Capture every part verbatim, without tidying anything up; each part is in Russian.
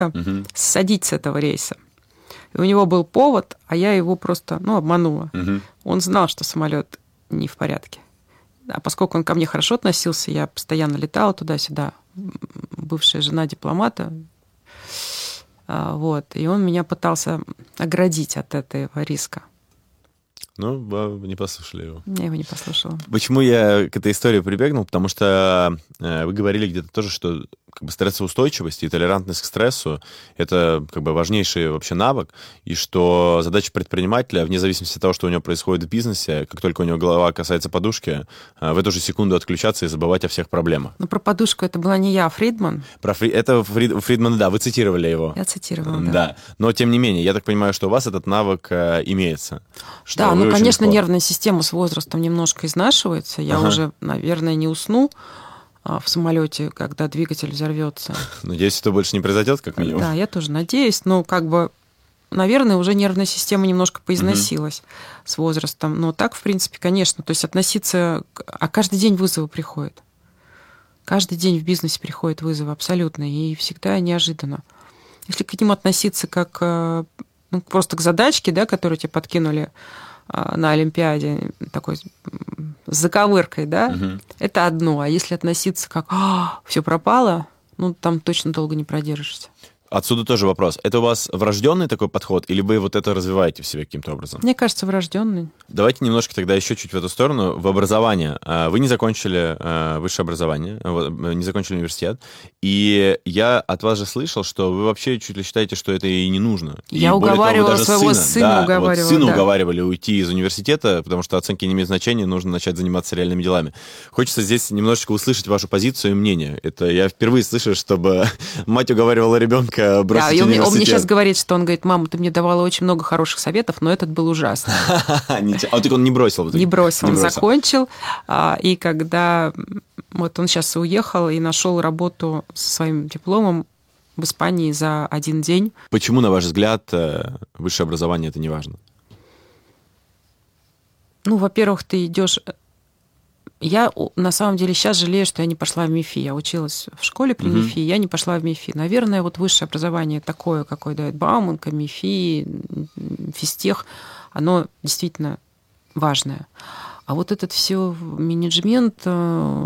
угу. садить с этого рейса. И у него был повод, а я его просто, ну, обманула. Угу. Он знал, что самолет не в порядке. А поскольку он ко мне хорошо относился, я постоянно летала туда-сюда, бывшая жена дипломата, вот, и он меня пытался оградить от этого риска. Ну, вы не послушали его. Я его не послушала. Почему я к этой истории прибегнул? Потому что э, вы говорили где-то тоже, что как бы стрессоустойчивость и толерантность к стрессу — это как бы важнейший вообще навык, и что задача предпринимателя, вне зависимости от того, что у него происходит в бизнесе, как только у него голова касается подушки, э, в эту же секунду отключаться и забывать о всех проблемах. Ну, про подушку это была не я, а Фридман. Про Фри... Это Фрид... Фридман, да, вы цитировали его. Я цитировала, да. Да, но тем не менее, я так понимаю, что у вас этот навык э, имеется. Да, ну, конечно, легко... нервная система с возрастом немножко изнашивается. Я ага. уже, наверное, не усну а, в самолете, когда двигатель взорвется. Надеюсь, это больше не произойдет, как минимум. Да, я тоже надеюсь, но как бы, наверное, уже нервная система немножко поизносилась угу. с возрастом. Но так, в принципе, конечно, то есть относиться... А каждый день вызовы приходят. Каждый день в бизнесе приходят вызовы абсолютно, и всегда неожиданно. Если к ним относиться как ну, просто к задачке, да, которую тебе подкинули на Олимпиаде, такой с заковыркой, да, угу. это одно. А если относиться как все пропало, ну, там точно долго не продержишься. Отсюда тоже вопрос. Это у вас врожденный такой подход, или вы вот это развиваете в себе каким-то образом? Мне кажется, врожденный. Давайте немножко тогда еще чуть в эту сторону. В образование. Вы не закончили высшее образование, не закончили университет, и я от вас же слышал, что вы вообще чуть ли считаете, что это и не нужно. Я и уговаривала того, своего сына, сына, да, уговаривала. Вот сына да. уговаривали уйти из университета, потому что оценки не имеют значения, нужно начать заниматься реальными делами. Хочется здесь немножечко услышать вашу позицию и мнение. Это я впервые слышу, чтобы мать уговаривала ребенка бросить да, университет. Он мне сейчас говорит, что он говорит: мама, ты мне давала очень много хороших советов, но этот был ужасный. А так он не бросил? Не бросил, он закончил. И когда вот он сейчас уехал и нашел работу со своим дипломом в Испании за один день. Почему, на ваш взгляд, высшее образование это не важно? Ну, во-первых, ты идешь. Я на самом деле сейчас жалею, что я не пошла в МИФИ. Я училась в школе при МИФИ, uh-huh. я не пошла в МИФИ. Наверное, вот высшее образование такое, какое дает Бауманка, МИФИ, физтех, оно действительно важное. А вот этот все менеджмент, ну,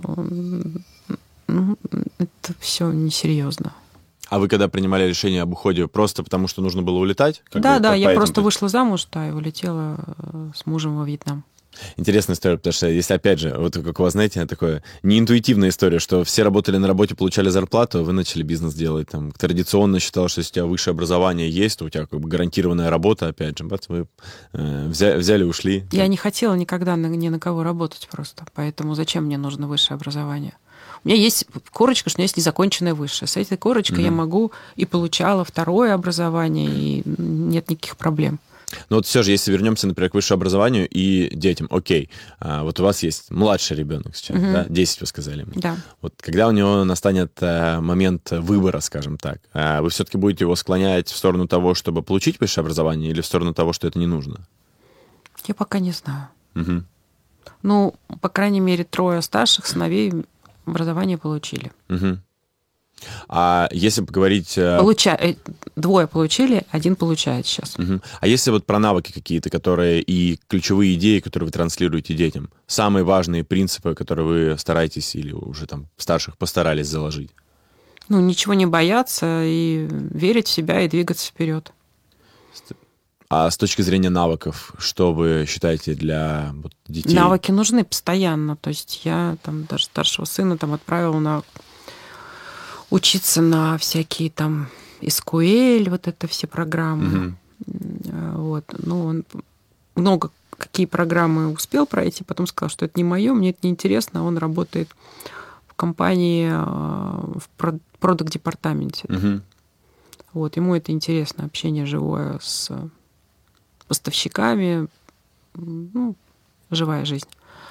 это все несерьезно. А вы когда принимали решение об уходе, просто потому что нужно было улетать? Как да, бы, да, я просто вышла замуж, да, и улетела с мужем во Вьетнам. Интересная история, потому что если, опять же, вот как у вас, знаете, такое неинтуитивная история, что все работали на работе, получали зарплату, вы начали бизнес делать. Там, традиционно считалось, что если у тебя высшее образование есть, то у тебя как бы гарантированная работа, опять же, вы э, взяли, взяли, ушли. Я не хотела никогда на, ни на кого работать просто, поэтому зачем мне нужно высшее образование? У меня есть корочка, что у меня есть незаконченное высшее. С этой корочкой mm-hmm. я могу и получала второе образование, и нет никаких проблем. Но вот все же, если вернемся, например, к высшему образованию и детям, окей, а, вот у вас есть младший ребенок сейчас, uh-huh. да, десять вы сказали ему. Да. Вот когда у него настанет а, момент выбора, скажем так, а, вы все-таки будете его склонять в сторону того, чтобы получить высшее образование, или в сторону того, что это не нужно? Я пока не знаю. Uh-huh. Ну, по крайней мере, трое старших сыновей образование получили. Uh-huh. А если поговорить... Получа... Двое получили, один получает сейчас. Угу. А если вот про навыки какие-то, которые и ключевые идеи, которые вы транслируете детям, самые важные принципы, которые вы стараетесь или уже там старших постарались заложить? Ну, ничего не бояться и верить в себя и двигаться вперед. А с точки зрения навыков, что вы считаете для вот, детей? Навыки нужны постоянно. То есть я там даже старшего сына там отправила на... учиться на всякие там эс ку эль, вот это все программы. Mm-hmm. Вот. Ну, он много какие программы успел пройти, потом сказал, что это не мое, мне это не интересно. Он работает в компании в продакт-департаменте. Mm-hmm. Вот. Ему это интересно, общение живое с поставщиками, ну, живая жизнь.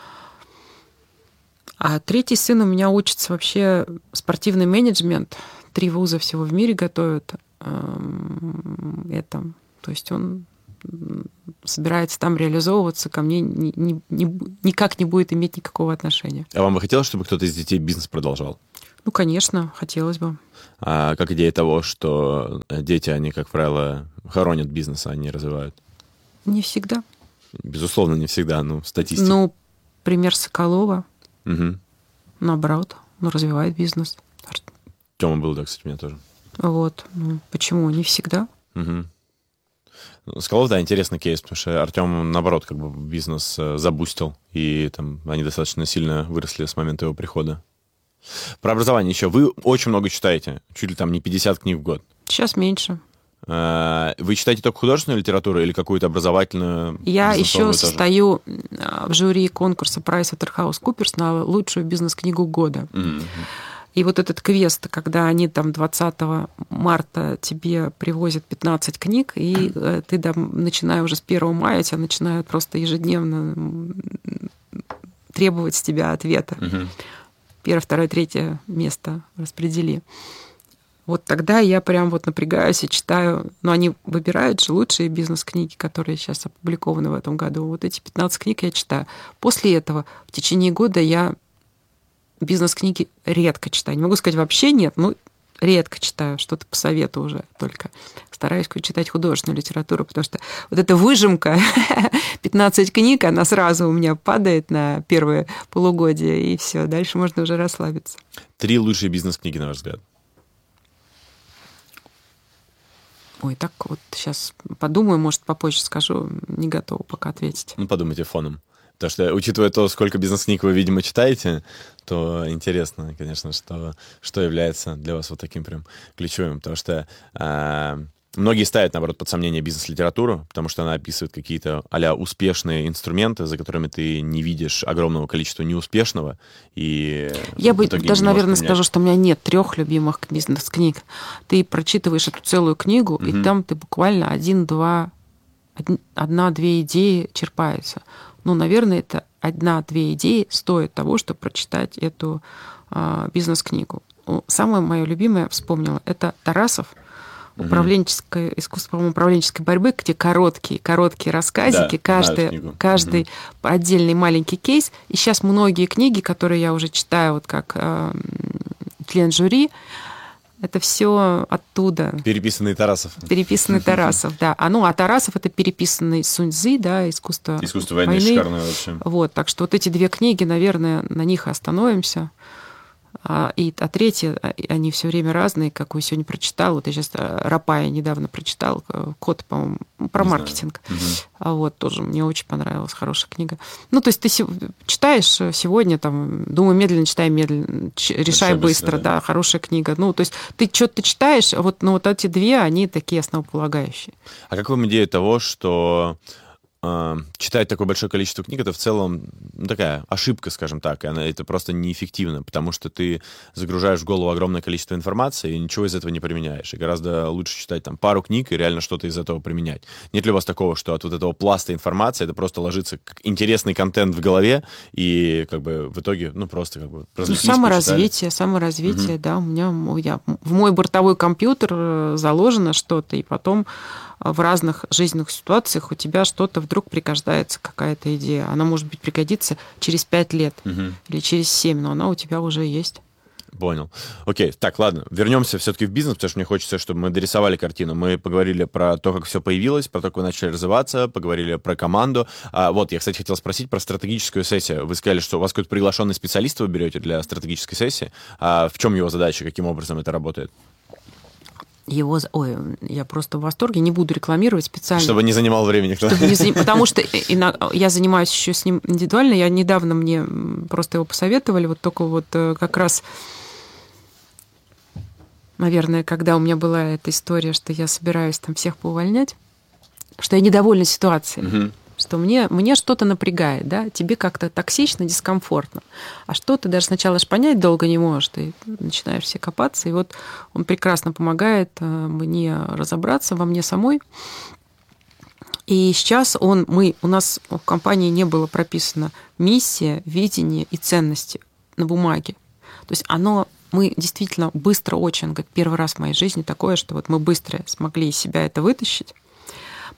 А третий сын у меня учится вообще спортивный менеджмент. Три вуза всего в мире готовят это. То есть он собирается там реализовываться, ко мне ни, ни, ни, никак не будет иметь никакого отношения. А вам бы хотелось, чтобы кто-то из детей бизнес продолжал? Ну, конечно, хотелось бы. А как идея того, что дети, они, как правило, хоронят бизнес, а они развивают? Не всегда. Безусловно, не всегда, ну, статистика. Ну, пример Соколова, Угу. наоборот, ну, развивает бизнес. Тёма был, да, кстати, у меня тоже. Вот. Ну, почему? Не всегда. Угу. Соколов, да, интересный кейс, потому что Артем, наоборот, как бы бизнес забустил, и там они достаточно сильно выросли с момента его прихода. Про образование еще. Вы очень много читаете, чуть ли там не пятьдесят книг в год. Сейчас меньше. Вы читаете только художественную литературу или какую-то образовательную? Я еще состою в жюри конкурса PricewaterhouseCoopers на лучшую бизнес-книгу года. Mm-hmm. И вот этот квест, когда они там двадцатого марта тебе привозят пятнадцать книг, и ты там, начиная уже с первого мая, тебя начинают просто ежедневно требовать с тебя ответа. Mm-hmm. Первое, второе, третье место распредели. Вот тогда я прям вот напрягаюсь и читаю. Но они выбирают же лучшие бизнес-книги, которые сейчас опубликованы в этом году. Вот эти пятнадцать книг я читаю. После этого в течение года я бизнес-книги редко читаю. Не могу сказать вообще нет, но редко читаю. Что-то по совету уже только. Стараюсь читать художественную литературу, потому что вот эта выжимка пятнадцать книг, она сразу у меня падает на первое полугодие, и все, дальше можно уже расслабиться. Три лучшие бизнес-книги, на ваш взгляд? Ой, так вот сейчас подумаю, может, попозже скажу, не готова пока ответить. Ну, подумайте фоном. Потому что, учитывая то, сколько бизнес-книг вы, видимо, читаете, то интересно, конечно, что, что является для вас вот таким прям ключевым. Потому что э, многие ставят, наоборот, под сомнение бизнес-литературу, потому что она описывает какие-то а-ля успешные инструменты, за которыми ты не видишь огромного количества неуспешного. И я бы даже, наверное, скажу, что у меня нет трех любимых бизнес-книг. Ты прочитываешь эту целую книгу, угу. и там ты буквально один-два, одна-две идеи черпаются. Ну, наверное, это одна-две идеи стоит того, чтобы прочитать эту а, бизнес-книгу. Самое мое любимое, вспомнила, это Тарасов, управленческое искусство, по-моему, управленческой борьбы, где короткие, короткие рассказики, да, каждый, каждый угу. отдельный маленький кейс. И сейчас многие книги, которые я уже читаю, вот как э, член жюри, это все оттуда. Переписанный Тарасов. Переписанный Тарасов, да. А, ну, а Тарасов — это переписанный Сунь Цзы, да, искусство, искусство войны. Искусство войны шикарное вообще. Вот, так что вот эти две книги, наверное, на них остановимся. А, и, а третья, они все время разные, какую сегодня прочитала. Вот я сейчас Рапая недавно прочитал, код, по-моему, про Не маркетинг. Угу. А вот тоже мне очень понравилась, хорошая книга. Ну, то есть ты читаешь сегодня, там, думаю, медленно, читай медленно, решай быстро, быстро, да, хорошая книга. Ну, то есть ты что-то читаешь, вот, ну, вот эти две, они такие основополагающие. А как вам идея того, что читать такое большое количество книг, это в целом ну, такая ошибка, скажем так, и она, это просто неэффективно, потому что ты загружаешь в голову огромное количество информации и ничего из этого не применяешь. И гораздо лучше читать там пару книг и реально что-то из этого применять. Нет ли у вас такого, что от вот этого пласта информации это просто ложится как интересный контент в голове и как бы в итоге, ну, просто как бы... Ну, саморазвитие, саморазвитие, угу. да, у меня я, в мой бортовой компьютер заложено что-то, и потом в разных жизненных ситуациях у тебя что-то вдруг пригождается, какая-то идея. Она, может быть, пригодится через пять лет угу. или через семь, но она у тебя уже есть. Понял. Окей, так, ладно, вернемся все-таки в бизнес, потому что мне хочется, чтобы мы дорисовали картину. Мы поговорили про то, как все появилось, про то, как вы начали развиваться, поговорили про команду. А, вот, я, кстати, хотел спросить про стратегическую сессию. Вы сказали, что у вас какой-то приглашенный специалист вы берете для стратегической сессии. А в чем его задача, каким образом это работает? Его... Ой, я просто в восторге, не буду рекламировать специально. Чтобы не занимал времени. Не заним... Потому что я занимаюсь еще с ним индивидуально. Я недавно мне просто его посоветовали. Вот только вот как раз, наверное, когда у меня была эта история, что я собираюсь там всех поувольнять, что я недовольна ситуацией. Угу. Что мне, мне что-то напрягает, да, тебе как-то токсично, дискомфортно. А что ты даже сначала ж понять долго не можешь, ты начинаешь все копаться, и вот он прекрасно помогает мне разобраться во мне самой. И сейчас он, мы, у нас в компании не было прописано миссия, видение и ценности на бумаге. То есть оно, мы действительно быстро очень, говорит, первый раз в моей жизни такое, что вот мы быстро смогли из себя это вытащить.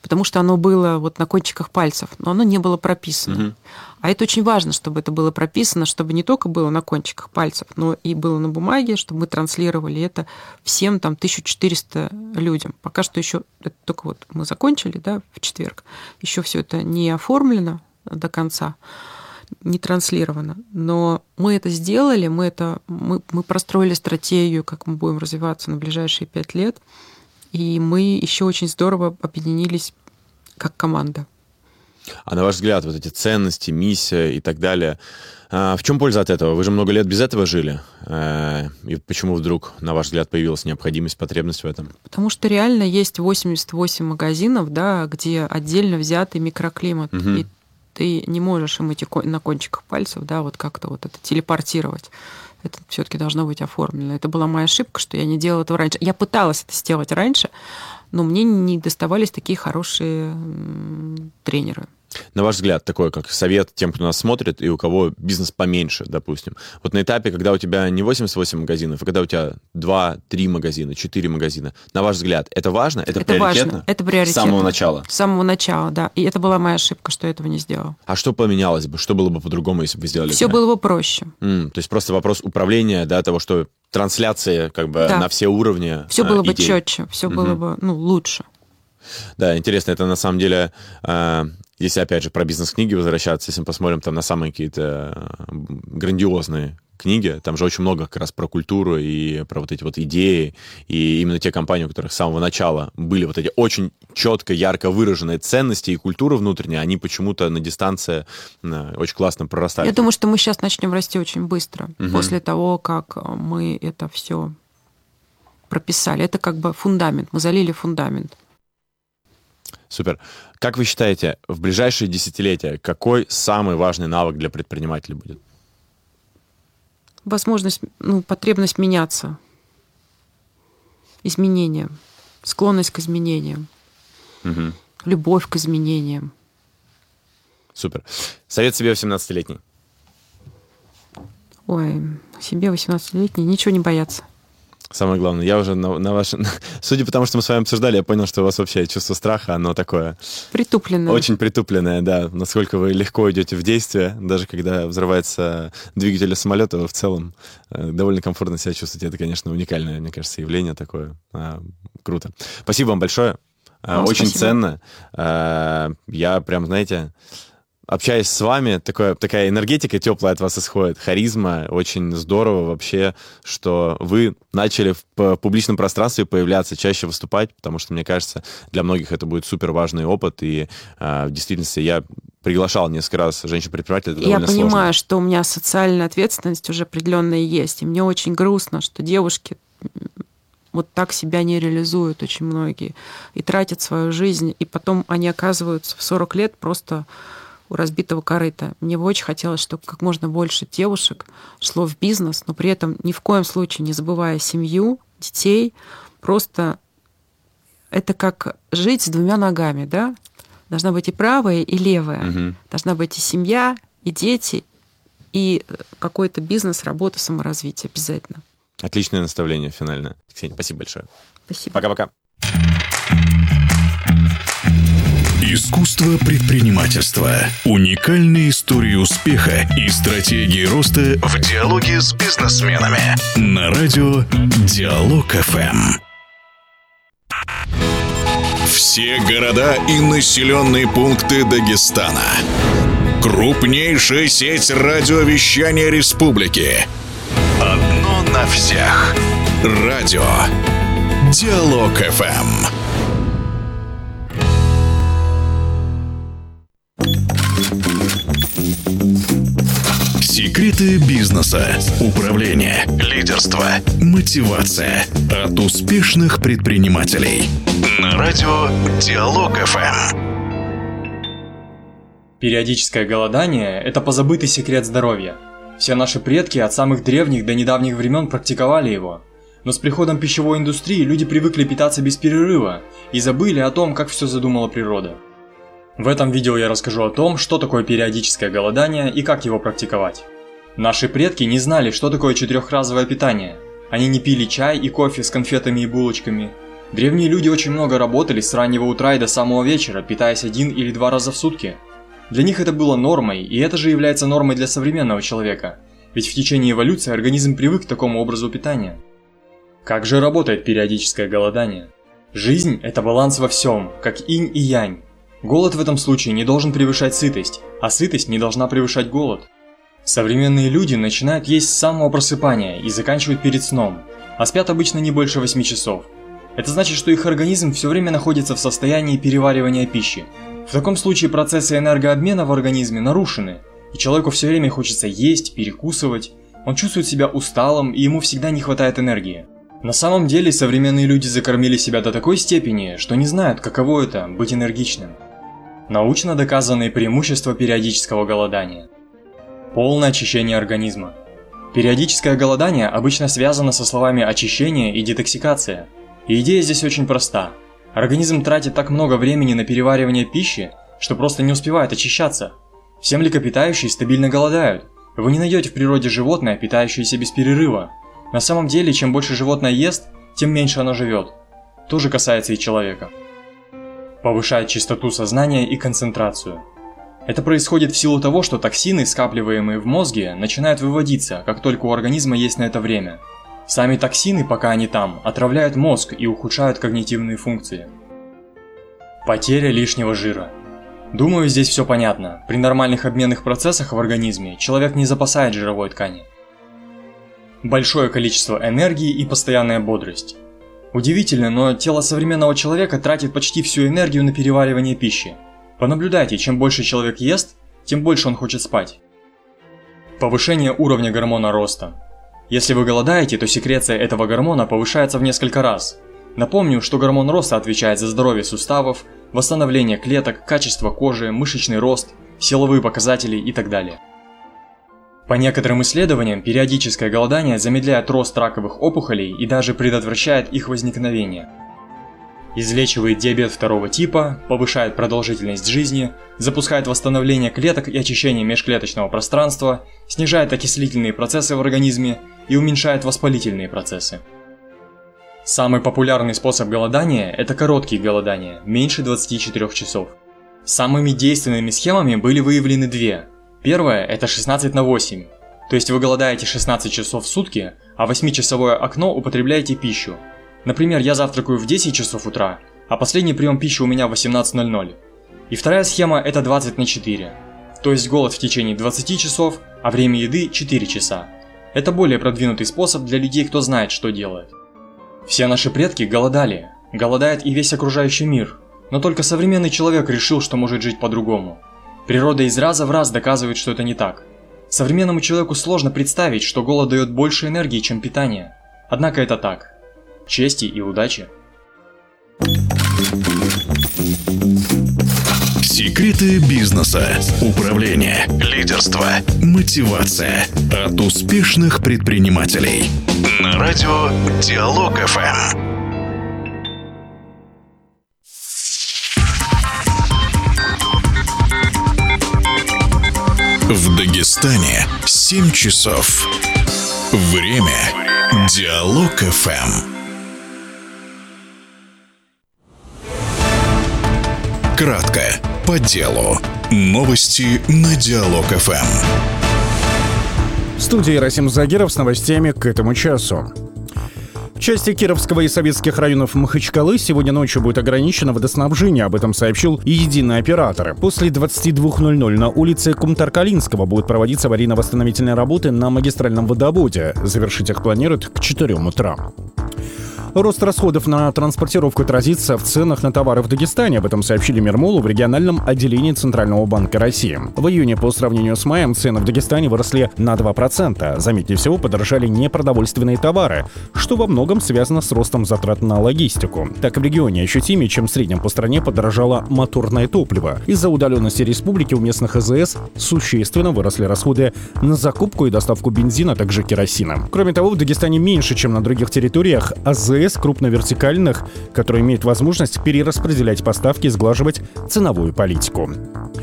потому что оно было вот на кончиках пальцев, но оно не было прописано. Угу. А это очень важно, чтобы это было прописано, чтобы не только было на кончиках пальцев, но и было на бумаге, чтобы мы транслировали это всем там тысяча четыреста людям. Пока что еще, это только вот мы закончили, да, в четверг, еще все это не оформлено до конца, не транслировано. Но мы это сделали, мы, это, мы, мы простроили стратегию, как мы будем развиваться на ближайшие пять лет, и мы еще очень здорово объединились как команда. А на ваш взгляд, вот эти ценности, миссия и так далее, в чем польза от этого? Вы же много лет без этого жили. И почему вдруг, на ваш взгляд, появилась необходимость, потребность в этом? Потому что реально есть восемьдесят восемь магазинов, да, где отдельно взятый микроклимат. Угу. И ты не можешь им эти на кончиках пальцев, да, вот как-то вот это телепортировать. Это все-таки должно быть оформлено. Это была моя ошибка, что я не делала этого раньше. Я пыталась это сделать раньше, но мне не доставались такие хорошие тренеры. На ваш взгляд, такой как совет тем, кто нас смотрит, и у кого бизнес поменьше, допустим. Вот на этапе, когда у тебя не восемьдесят восемь магазинов, а когда у тебя два-три магазина, четыре магазина, на ваш взгляд, это важно? Это, это приоритетно? Важно. Это приоритетно. С самого начала? С самого начала, да. И это была моя ошибка, что я этого не сделала. А что поменялось бы? Что было бы по-другому, если бы вы сделали? Все было бы проще. М, то есть просто вопрос управления, да, того, что трансляция как бы да. на все уровни. Все было идей. бы четче, все угу. было бы ну, лучше. Да, интересно, это на самом деле... Если, опять же, про бизнес-книги возвращаться, если мы посмотрим там на самые какие-то грандиозные книги, там же очень много как раз про культуру и про вот эти вот идеи, и именно те компании, у которых с самого начала были вот эти очень четко, ярко выраженные ценности и культура внутренняя, они почему-то на дистанции очень классно прорастают. Я думаю, что мы сейчас начнем расти очень быстро, угу. после того, как мы это все прописали. Это как бы фундамент, мы залили фундамент. Супер. Как вы считаете, в ближайшие десятилетия какой самый важный навык для предпринимателя будет? Возможность, ну, потребность меняться. Изменения. Склонность к изменениям. Угу. Любовь к изменениям. Супер. Совет себе восемнадцатилетний. Ой, себе восемнадцатилетний ничего не бояться. Самое главное, я уже на, на ваш... Судя по тому, что мы с вами обсуждали, я понял, что у вас вообще чувство страха, оно такое... Притупленное. Очень притупленное, да. Насколько вы легко идете в действие, даже когда взрывается двигатель самолета, вы в целом довольно комфортно себя чувствуете. Это, конечно, уникальное, мне кажется, явление такое. А, круто. Спасибо вам большое. Вам Очень спасибо. Ценно. А, я прям, знаете... Общаясь с вами, такое, такая энергетика теплая от вас исходит, харизма. Очень здорово вообще, что вы начали в публичном пространстве появляться, чаще выступать, потому что, мне кажется, для многих это будет супер важный опыт. И э, в действительности я приглашал несколько раз женщин-предпринимателей. Это я понимаю, сложно. Что у меня социальная ответственность уже определенная есть. И мне очень грустно, что девушки вот так себя не реализуют очень многие. И тратят свою жизнь. И потом они оказываются в сорок лет просто... у разбитого корыта. Мне бы очень хотелось, чтобы как можно больше девушек шло в бизнес, но при этом ни в коем случае не забывая семью, детей. Просто это как жить с двумя ногами, да? Должна быть и правая, и левая. Угу. Должна быть и семья, и дети, и какой-то бизнес, работа, саморазвитие обязательно. Отличное наставление финальное. Ксения, спасибо большое. Спасибо. Пока-пока. Искусство предпринимательства. Уникальные истории успеха и стратегии роста в диалоге с бизнесменами. На радио Диалог эф эм. Все города и населенные пункты Дагестана. Крупнейшая сеть радиовещания республики. Одно на всех. Радио Диалог эф эм. Секреты бизнеса, управления, лидерства, мотивация от успешных предпринимателей. На радио Диалог эф эм. Периодическое голодание – это позабытый секрет здоровья. Все наши предки от самых древних до недавних времен практиковали его. Но с приходом пищевой индустрии люди привыкли питаться без перерыва и забыли о том, как все задумала природа. В этом видео я расскажу о том, что такое периодическое голодание и как его практиковать. Наши предки не знали, что такое четырехразовое питание. Они не пили чай и кофе с конфетами и булочками. Древние люди очень много работали с раннего утра и до самого вечера, питаясь один или два раза в сутки. Для них это было нормой, и это же является нормой для современного человека, ведь в течение эволюции организм привык к такому образу питания. Как же работает периодическое голодание? Жизнь – это баланс во всем, как инь и янь. Голод в этом случае не должен превышать сытость, а сытость не должна превышать голод. Современные люди начинают есть с самого просыпания и заканчивают перед сном, а спят обычно не больше восьми часов. Это значит, что их организм все время находится в состоянии переваривания пищи. В таком случае процессы энергообмена в организме нарушены, и человеку все время хочется есть, перекусывать, он чувствует себя усталым и ему всегда не хватает энергии. На самом деле современные люди закормили себя до такой степени, что не знают, каково это – быть энергичным. Научно доказанные преимущества периодического голодания. Полное очищение организма. Периодическое голодание обычно связано со словами «очищение» и «детоксикация». И идея здесь очень проста. Организм тратит так много времени на переваривание пищи, что просто не успевает очищаться. Все млекопитающие стабильно голодают. Вы не найдете в природе животное, питающееся без перерыва. На самом деле, чем больше животное ест, тем меньше оно живет. То же касается и человека. Повышает частоту сознания и концентрацию. Это происходит в силу того, что токсины, скапливаемые в мозге, начинают выводиться, как только у организма есть на это время. Сами токсины, пока они там, отравляют мозг и ухудшают когнитивные функции. Потеря лишнего жира. Думаю, здесь все понятно. При нормальных обменных процессах в организме человек не запасает жировой ткани. Большое количество энергии и постоянная бодрость. Удивительно, но тело современного человека тратит почти всю энергию на переваривание пищи. Понаблюдайте, чем больше человек ест, тем больше он хочет спать. Повышение уровня гормона роста. Если вы голодаете, то секреция этого гормона повышается в несколько раз. Напомню, что гормон роста отвечает за здоровье суставов, восстановление клеток, качество кожи, мышечный рост, силовые показатели и так далее. По некоторым исследованиям, периодическое голодание замедляет рост раковых опухолей и даже предотвращает их возникновение. Излечивает диабет второго типа, повышает продолжительность жизни, запускает восстановление клеток и очищение межклеточного пространства, снижает окислительные процессы в организме и уменьшает воспалительные процессы. Самый популярный способ голодания – это короткие голодания, меньше двадцати четырёх часов. Самыми действенными схемами были выявлены две. Первое – это шестнадцать на восемь, то есть вы голодаете шестнадцать часов в сутки, а восьмичасовое окно употребляете пищу. Например, я завтракаю в десять часов утра, а последний прием пищи у меня в восемнадцать ноль ноль. И вторая схема – это двадцать на четыре, то есть голод в течение двадцати часов, а время еды – четыре часа. Это более продвинутый способ для людей, кто знает, что делает. Все наши предки голодали, голодает и весь окружающий мир, но только современный человек решил, что может жить по-другому. Природа из раза в раз доказывает, что это не так. Современному человеку сложно представить, что голод дает больше энергии, чем питание. Однако это так. Чести и удачи. Секреты бизнеса, управления, лидерства, мотивация от успешных предпринимателей. На радио Диалог эф эм. В Дагестане семь часов. Время Диалог эф эм. Кратко, по делу. Новости на Диалог эф эм. В студии Расим Загиров с новостями к этому часу. В части Кировского и советских районов Махачкалы сегодня ночью будет ограничено водоснабжение, об этом сообщил единый оператор. После двадцати двух ноль ноль на улице Кумтаркалинского будут проводиться аварийно-восстановительные работы на магистральном водоводе. Завершить их планируют к четырем утра. Рост расходов на транспортировку отразится в ценах на товары в Дагестане. Об этом сообщили Мирмолу в региональном отделении Центрального банка России. В июне по сравнению с маем цены в Дагестане выросли на два процента. Заметнее всего подорожали непродовольственные товары, что во многом связано с ростом затрат на логистику. Так в регионе ощутимее, чем в среднем по стране, подорожало моторное топливо. Из-за удаленности республики у местных а зэ эс существенно выросли расходы на закупку и доставку бензина, а также керосина. Кроме того, в Дагестане меньше, чем на других территориях, а зэ эс крупновертикальных, которые имеют возможность перераспределять поставки и сглаживать ценовую политику.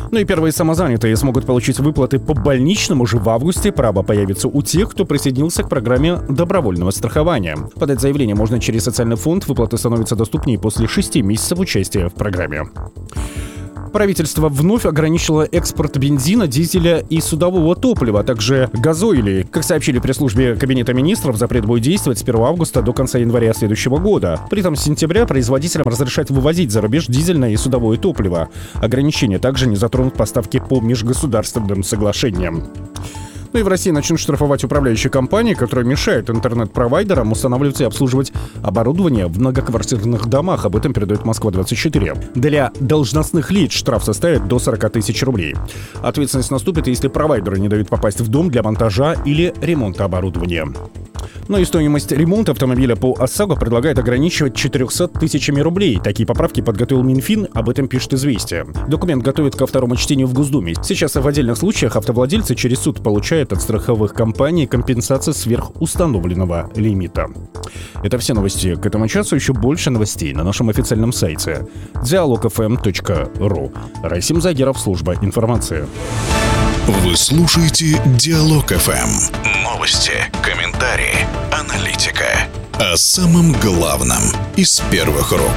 Ну и первые самозанятые смогут получить выплаты по больничному уже в августе. Право появится у тех, кто присоединился к программе добровольного страхования. Подать заявление можно через социальный фонд. Выплаты становятся доступнее после шести месяцев участия в программе. Правительство вновь ограничило экспорт бензина, дизеля и судового топлива, а также газоилей. Как сообщили при службе Кабинета министров, запрет будет действовать с первого августа до конца января следующего года. При этом с сентября производителям разрешат вывозить за рубеж дизельное и судовое топливо. Ограничения также не затронут поставки по межгосударственным соглашениям. Ну и в России начнут штрафовать управляющие компании, которые мешают интернет-провайдерам устанавливать и обслуживать оборудование в многоквартирных домах. Об этом передает Москва двадцать четыре. Для должностных лиц штраф составит до сорок тысяч рублей. Ответственность наступит, если провайдеры не дают попасть в дом для монтажа или ремонта оборудования. Ну и стоимость ремонта автомобиля по ОСАГО предлагает ограничивать четырёхсот тысячами рублей. Такие поправки подготовил Минфин, об этом пишет «Известия». Документ готовят ко второму чтению в Госдуме. Сейчас в отдельных случаях автовладельцы через суд получают от страховых компаний компенсацию сверх установленного лимита. Это все новости к этому часу. Еще больше новостей на нашем официальном сайте диалог эф эм точка ру. Расим Загиров, служба информации. Вы слушаете Диалог эф эм. Новости, комментарии, аналитика. О самом главном из первых рук.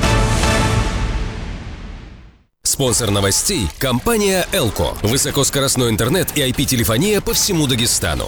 Спонсор новостей – компания «Элко». Высокоскоростной интернет и ай пи-телефония по всему Дагестану.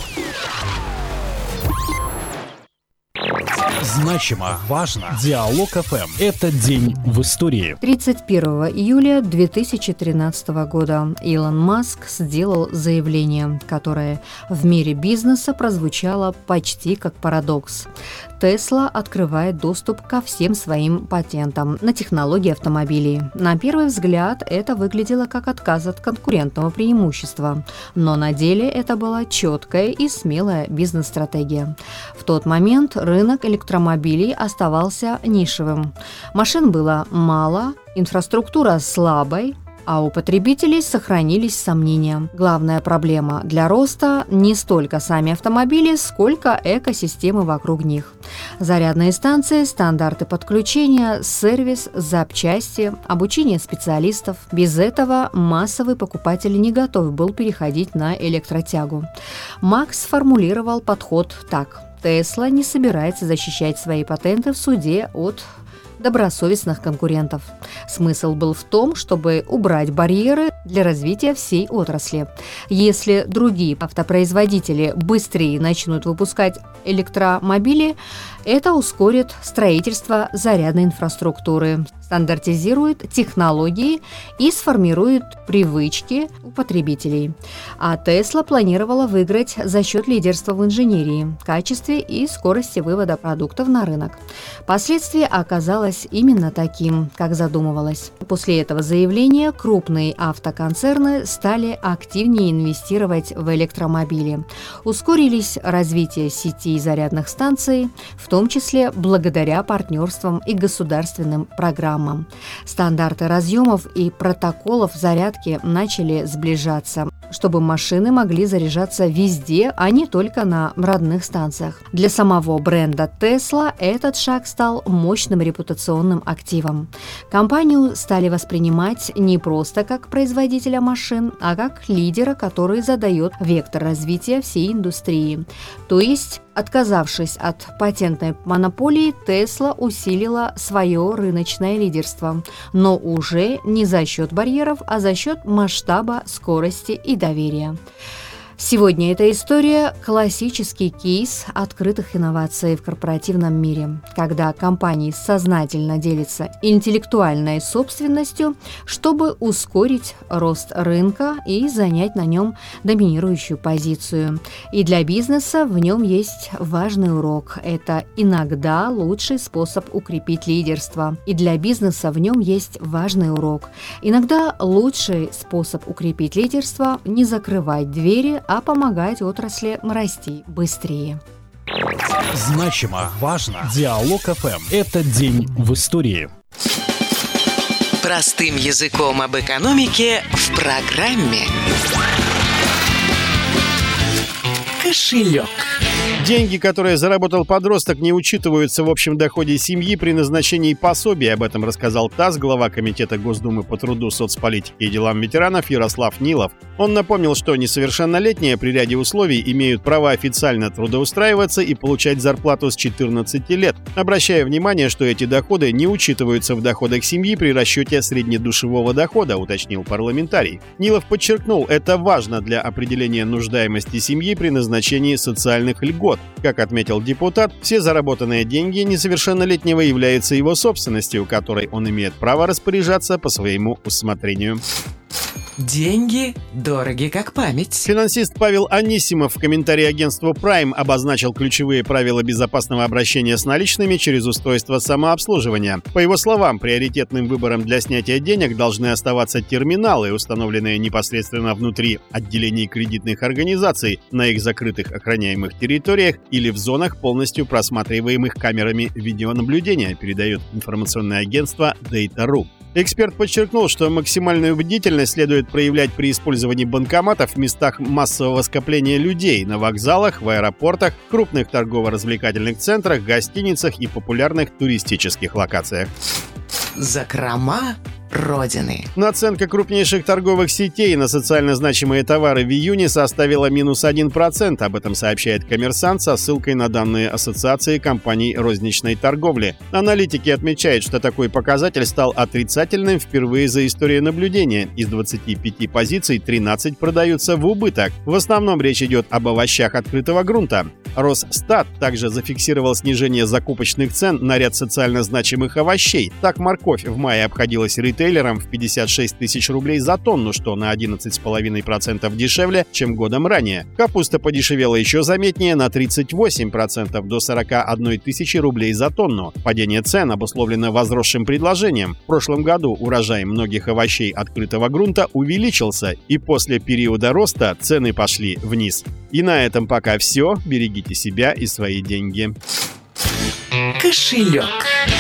Значимо, важно. Диалог эф эм. Это день в истории. тридцать первого июля две тысячи тринадцатого года Илон Маск сделал заявление, которое в мире бизнеса прозвучало почти как парадокс. Tesla открывает доступ ко всем своим патентам на технологии автомобилей. На первый взгляд это выглядело как отказ от конкурентного преимущества, но на деле это была четкая и смелая бизнес-стратегия. В тот момент рынок электромобилей оставался нишевым. Машин было мало, инфраструктура слабой, а у потребителей сохранились сомнения. Главная проблема для роста не столько сами автомобили, сколько экосистемы вокруг них. Зарядные станции, стандарты подключения, сервис, запчасти, обучение специалистов. Без этого массовый покупатель не готов был переходить на электротягу. Макс сформулировал подход так. Tesla не собирается защищать свои патенты в суде от добросовестных конкурентов. Смысл был в том, чтобы убрать барьеры для развития всей отрасли. Если другие автопроизводители быстрее начнут выпускать электромобили, это ускорит строительство зарядной инфраструктуры, стандартизирует технологии и сформирует привычки у потребителей. А Tesla планировала выиграть за счет лидерства в инженерии, качестве и скорости вывода продуктов на рынок. Последствие оказалось именно таким, как задумывалось. После этого заявления крупные автоконцерны стали активнее инвестировать в электромобили. Ускорились развитие сетей зарядных станций, в том числе благодаря партнерствам и государственным программам. Стандарты разъемов и протоколов зарядки начали сближаться, чтобы машины могли заряжаться везде, а не только на родных станциях. Для самого бренда Tesla этот шаг стал мощным репутационным активом. Компанию стали воспринимать не просто как производителя машин, а как лидера, который задает вектор развития всей индустрии. То есть, отказавшись от патентной монополии, Tesla усилила свое рыночное лидерство, но уже не за счет барьеров, а за счет масштаба, скорости и доверия. Сегодня эта история – классический кейс открытых инноваций в корпоративном мире, когда компании сознательно делятся интеллектуальной собственностью, чтобы ускорить рост рынка и занять на нем доминирующую позицию. И для бизнеса в нем есть важный урок – это иногда лучший способ укрепить лидерство. И для бизнеса в нем есть важный урок – иногда лучший способ укрепить лидерство – не закрывать двери, а помогать отрасли расти быстрее. Значимо, важно. Диалог эф эм. Это день в истории. Простым языком об экономике в программе «Кошелек». Деньги, которые заработал подросток, не учитываются в общем доходе семьи при назначении пособий. Об этом рассказал ТАСС глава Комитета Госдумы по труду, соцполитике и делам ветеранов Ярослав Нилов. Он напомнил, что несовершеннолетние при ряде условий имеют право официально трудоустраиваться и получать зарплату с четырнадцати лет, обращая внимание, что эти доходы не учитываются в доходах семьи при расчете среднедушевого дохода, уточнил парламентарий. Нилов подчеркнул, это важно для определения нуждаемости семьи при назначении социальных льгот. Как отметил депутат, все заработанные деньги несовершеннолетнего являются его собственностью, которой он имеет право распоряжаться по своему усмотрению. Деньги дороги как память. Финансист Павел Анисимов в комментарии агентству Prime обозначил ключевые правила безопасного обращения с наличными через устройство самообслуживания. По его словам, приоритетным выбором для снятия денег должны оставаться терминалы, установленные непосредственно внутри отделений кредитных организаций, на их закрытых охраняемых территориях или в зонах, полностью просматриваемых камерами видеонаблюдения, передает информационное агентство Data точка ру. Эксперт подчеркнул, что максимальную бдительность следует проявлять при использовании банкоматов в местах массового скопления людей, на вокзалах, в аэропортах, крупных торгово-развлекательных центрах, гостиницах и популярных туристических локациях. Закрома Родины. Наценка крупнейших торговых сетей на социально значимые товары в июне составила минус один процент. Об этом сообщает «Коммерсант» со ссылкой на данные Ассоциации компаний розничной торговли. Аналитики отмечают, что такой показатель стал отрицательным впервые за историю наблюдения. Из двадцати пяти позиций тринадцать продаются в убыток. В основном речь идет об овощах открытого грунта. Росстат также зафиксировал снижение закупочных цен на ряд социально значимых овощей. Так, морковь в мае обходилась ритейлерам в пятьдесят шесть тысяч рублей за тонну, что на одиннадцать целых пять десятых процента дешевле, чем годом ранее. Капуста подешевела еще заметнее на тридцать восемь процентов до сорок одной тысячи рублей за тонну. Падение цен обусловлено возросшим предложением. В прошлом году урожай многих овощей открытого грунта увеличился, и после периода роста цены пошли вниз. И на этом пока все. Берегите себя и свои деньги. Кошелек.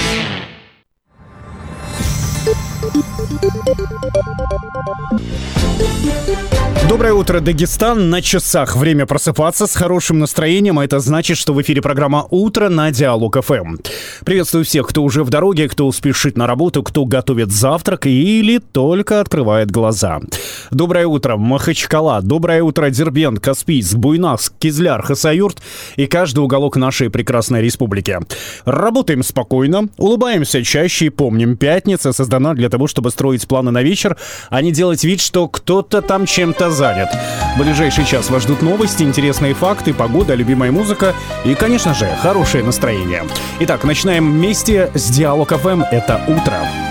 Доброе утро, Дагестан. На часах время просыпаться с хорошим настроением, а это значит, что в эфире программа «Утро» на Диалог-ФМ. Приветствую всех, кто уже в дороге, кто спешит на работу, кто готовит завтрак или только открывает глаза. Доброе утро, Махачкала. Доброе утро, Дербент, Каспийск, Буйнакск, Кизляр, Хасавюрт и каждый уголок нашей прекрасной республики. Работаем спокойно, улыбаемся чаще и помним, пятница создана для того, чтобы строить планы на вечер, а не делать вид, что кто-то там чем-то занят. В ближайший час вас ждут новости, интересные факты, погода, любимая музыка и, конечно же, хорошее настроение. Итак, начинаем вместе с Диалог-ФМ. Это «Утро».